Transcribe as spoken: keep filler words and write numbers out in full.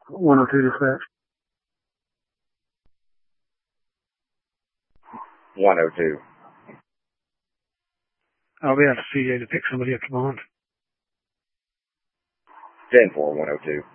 one oh two dispatch. one oh two. I'll be out to C J to pick somebody up tomorrow. ten four, one oh two.